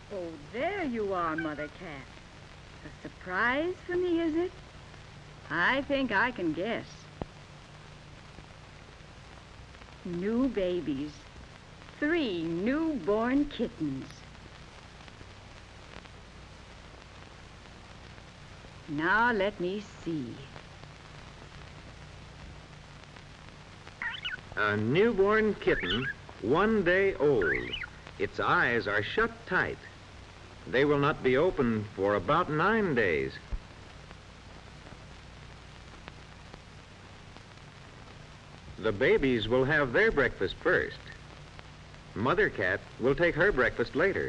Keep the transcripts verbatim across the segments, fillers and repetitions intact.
Oh, there you are, Mother Cat. A surprise for me, is it? I think I can guess. New babies. Three newborn kittens. Now let me see. A newborn kitten, one day old. Its eyes are shut tight. They will not be open for about nine days. The babies will have their breakfast first. Mother Cat will take her breakfast later.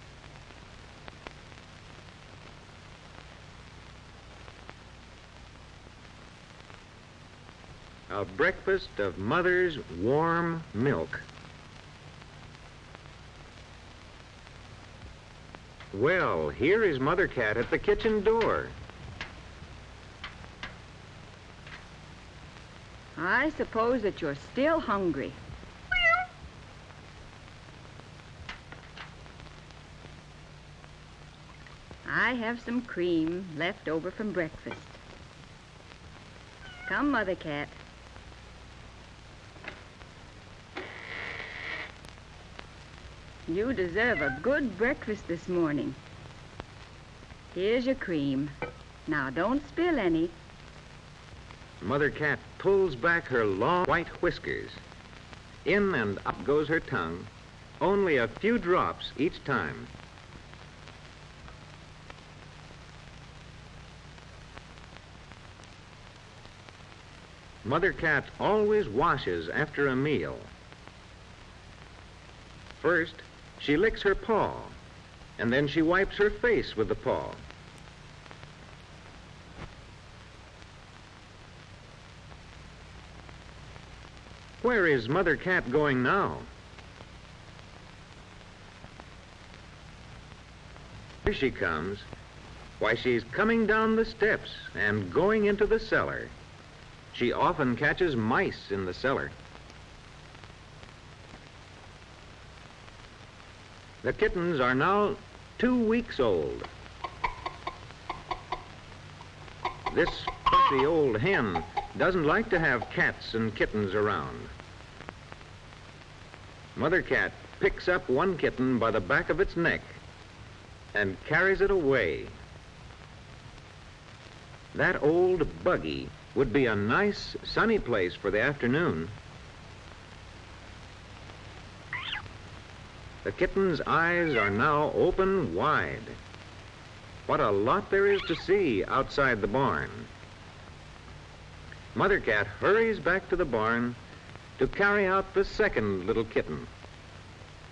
A breakfast of Mother's warm milk. Well, here is Mother Cat at the kitchen door. I suppose that you're still hungry. I have some cream left over from breakfast. Come, Mother Cat. You deserve a good breakfast this morning. Here's your cream. Now, don't spill any. Mother Cat pulls back her long white whiskers. In and up goes her tongue, only a few drops each time. Mother Cat always washes after a meal. First, she licks her paw, and then she wipes her face with the paw. Where is Mother Cat going now? Here she comes. Why, she's coming down the steps and going into the cellar. She often catches mice in the cellar. The kittens are now two weeks old. This fussy old hen doesn't like to have cats and kittens around. Mother Cat picks up one kitten by the back of its neck and carries it away. That old buggy would be a nice sunny place for the afternoon. The kitten's eyes are now open wide. What a lot there is to see outside the barn. Mother Cat hurries back to the barn to carry out the second little kitten.